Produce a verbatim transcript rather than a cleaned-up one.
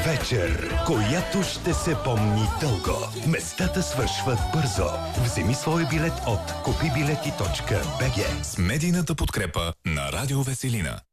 вечер, която ще се помни дълго. Местата свършват бързо. Вземи своя билет от купи билети точка би джи. С медийната подкрепа на Радио Веселина.